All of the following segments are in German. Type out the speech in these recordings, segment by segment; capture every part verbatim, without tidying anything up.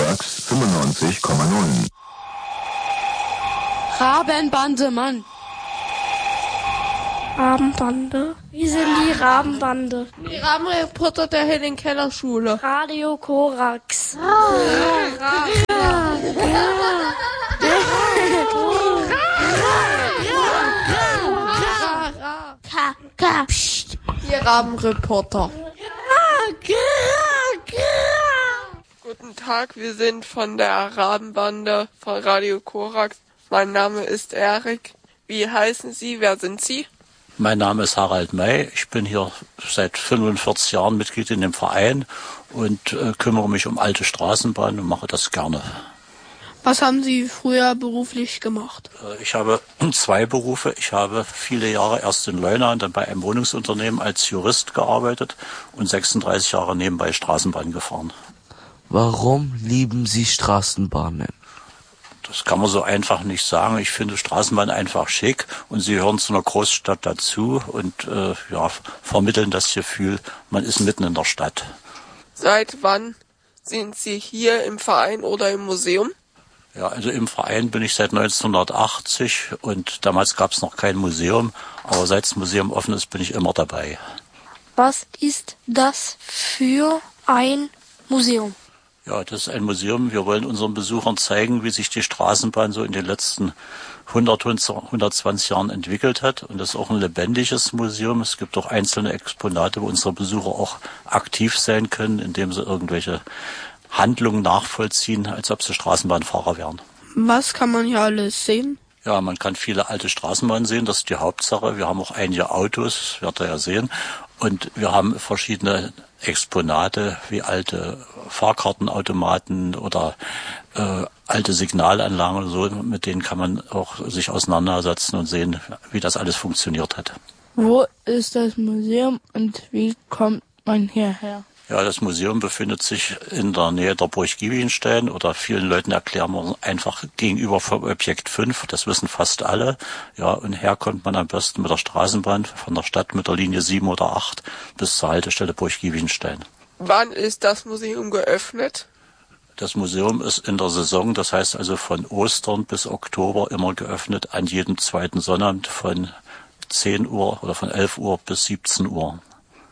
Korax fünfundneunzig Komma null. Rabenbande, Mann. Rabenbande? Wie sind die Rabenbande? Die Rabenreporter der Helen Keller Schule. Radio Korax. Ka, ka, pst. Die Rabenreporter. Guten Tag, wir sind von der Rabenbande von Radio Korax. Mein Name ist Erik. Wie heißen Sie? Wer sind Sie? Mein Name ist Harald May. Ich bin hier seit fünfundvierzig Jahren Mitglied in dem Verein und äh, kümmere mich um alte Straßenbahnen und mache das gerne. Was haben Sie früher beruflich gemacht? Äh, ich habe zwei Berufe. Ich habe viele Jahre erst in Leuna und dann bei einem Wohnungsunternehmen als Jurist gearbeitet und sechsunddreißig Jahre nebenbei Straßenbahn gefahren. Warum lieben Sie Straßenbahnen? Das kann man so einfach nicht sagen. Ich finde Straßenbahnen einfach schick und sie gehören zu einer Großstadt dazu und äh, ja, vermitteln das Gefühl, man ist mitten in der Stadt. Seit wann sind Sie hier im Verein oder im Museum? Ja, also im Verein bin ich seit neunzehnhundertachtzig und damals gab es noch kein Museum, aber seit das Museum offen ist, bin ich immer dabei. Was ist das für ein Museum? Ja, das ist ein Museum. Wir wollen unseren Besuchern zeigen, wie sich die Straßenbahn so in den letzten hundert, hundertzwanzig Jahren entwickelt hat. Und das ist auch ein lebendiges Museum. Es gibt auch einzelne Exponate, wo unsere Besucher auch aktiv sein können, indem sie irgendwelche Handlungen nachvollziehen, als ob sie Straßenbahnfahrer wären. Was kann man hier alles sehen? Ja, man kann viele alte Straßenbahnen sehen, das ist die Hauptsache. Wir haben auch einige Autos, das werdet ihr ja sehen. Und wir haben verschiedene Exponate wie alte Fahrkartenautomaten oder äh, alte Signalanlagen oder so. Mit denen kann man auch sich auseinandersetzen und sehen, wie das alles funktioniert hat. Wo ist das Museum und wie kommt man hierher? Ja, das Museum befindet sich in der Nähe der Burg Giebichenstein oder vielen Leuten erklären wir einfach gegenüber vom Objekt fünf. Das wissen fast alle. Ja, und her kommt man am besten mit der Straßenbahn von der Stadt mit der Linie sieben oder acht bis zur Haltestelle Burg Giebichenstein. Wann ist das Museum geöffnet? Das Museum ist in der Saison, das heißt also von Ostern bis Oktober immer geöffnet, an jedem zweiten Sonnabend von zehn Uhr oder von elf Uhr bis siebzehn Uhr.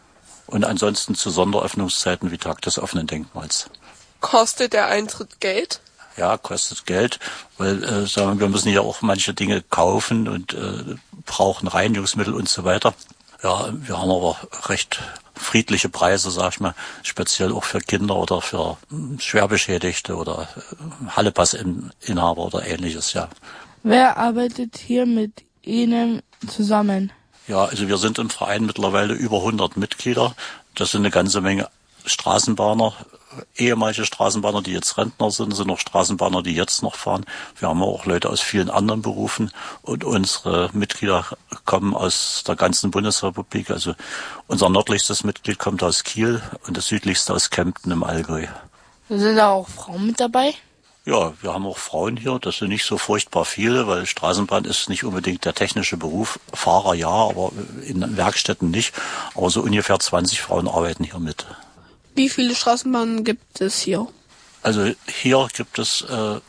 Und ansonsten zu Sonderöffnungszeiten wie Tag des offenen Denkmals. Kostet der Eintritt Geld? Ja, kostet Geld, weil äh, sagen wir, wir müssen ja auch manche Dinge kaufen und äh, brauchen Reinigungsmittel und so weiter. Ja, wir haben aber recht friedliche Preise, sag ich mal, speziell auch für Kinder oder für äh, Schwerbeschädigte oder äh, Hallepassinhaber oder ähnliches, ja. Wer arbeitet hier mit Ihnen zusammen? Ja, also wir sind im Verein mittlerweile über hundert Mitglieder. Das sind eine ganze Menge Straßenbahner, ehemalige Straßenbahner, die jetzt Rentner sind, sind noch Straßenbahner, die jetzt noch fahren. Wir haben auch Leute aus vielen anderen Berufen und unsere Mitglieder kommen aus der ganzen Bundesrepublik. Also unser nördlichstes Mitglied kommt aus Kiel und das südlichste aus Kempten im Allgäu. Sind da auch Frauen mit dabei? Ja, wir haben auch Frauen hier, das sind nicht so furchtbar viele, weil Straßenbahn ist nicht unbedingt der technische Beruf. Fahrer ja, aber in Werkstätten nicht. Aber so ungefähr zwanzig Frauen arbeiten hier mit. Wie viele Straßenbahnen gibt es hier? Also hier gibt es äh,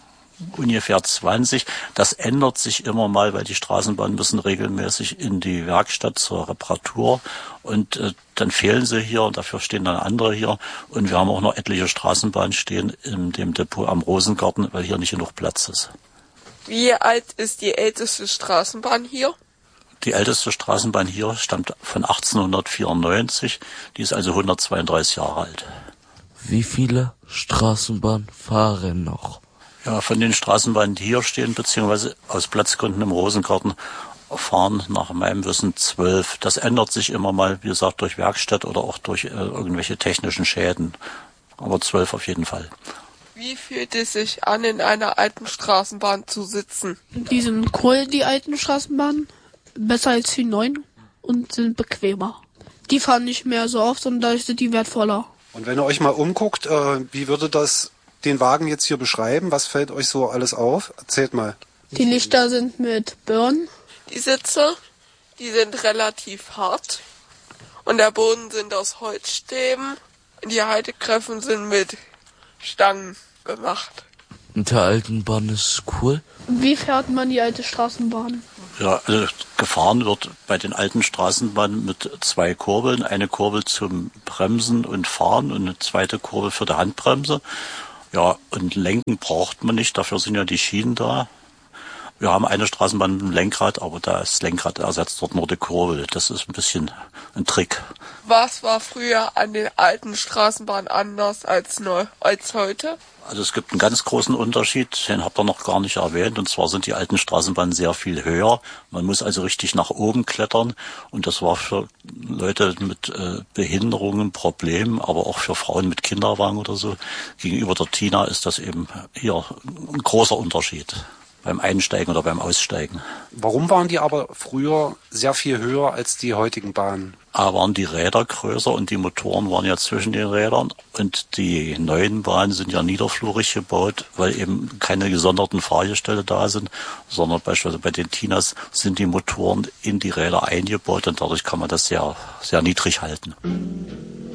ungefähr zwanzig. Das ändert sich immer mal, weil die Straßenbahnen müssen regelmäßig in die Werkstatt zur Reparatur und äh, dann fehlen sie hier und dafür stehen dann andere hier. Und wir haben auch noch etliche Straßenbahnen stehen in dem Depot am Rosengarten, weil hier nicht genug Platz ist. Wie alt ist die älteste Straßenbahn hier? Die älteste Straßenbahn hier stammt von achtzehnhundertvierundneunzig, die ist also hundertzweiunddreißig Jahre alt. Wie viele Straßenbahnen fahren noch? Ja, von den Straßenbahnen, die hier stehen, beziehungsweise aus Platzgründen im Rosengarten, fahren nach meinem Wissen zwölf. Das ändert sich immer mal, wie gesagt, durch Werkstatt oder auch durch äh, irgendwelche technischen Schäden. Aber zwölf auf jeden Fall. Wie fühlt es sich an, in einer alten Straßenbahn zu sitzen? Die sind cool, die alten Straßenbahnen. Besser als die neuen und sind bequemer. Die fahren nicht mehr so oft und dadurch sind die wertvoller. Und wenn ihr euch mal umguckt, äh, wie würde das den Wagen jetzt hier beschreiben? Was fällt euch so alles auf? Erzählt mal. Die Lichter sind mit Birnen. Die Sitze, die sind relativ hart und der Boden sind aus Holzstäben. Die Haltegriffen sind mit Stangen. gemacht. Und der alten Bahn ist cool. Wie fährt man die alte Straßenbahn? Ja, also gefahren wird bei den alten Straßenbahnen mit zwei Kurbeln. Eine Kurbel zum Bremsen und Fahren und eine zweite Kurbel für die Handbremse. Ja, und Lenken braucht man nicht, dafür sind ja die Schienen da. Wir haben eine Straßenbahn mit einem Lenkrad, aber da ist das Lenkrad ersetzt dort nur die Kurbel. Das ist ein bisschen ein Trick. Was war früher an den alten Straßenbahnen anders als neu, als heute? Also es gibt einen ganz großen Unterschied, den habt ihr noch gar nicht erwähnt, und zwar sind die alten Straßenbahnen sehr viel höher. Man muss also richtig nach oben klettern, und das war für Leute mit äh, Behinderungen, Problemen, aber auch für Frauen mit Kinderwagen oder so. Gegenüber der Tina ist das eben hier ein großer Unterschied beim Einsteigen oder beim Aussteigen. Warum waren die aber früher sehr viel höher als die heutigen Bahnen? A, waren die Räder größer und die Motoren waren ja zwischen den Rädern, und die neuen Bahnen sind ja niederflurig gebaut, weil eben keine gesonderten Fahrgestelle da sind, sondern beispielsweise bei den Tinas sind die Motoren in die Räder eingebaut, und dadurch kann man das sehr, sehr niedrig halten.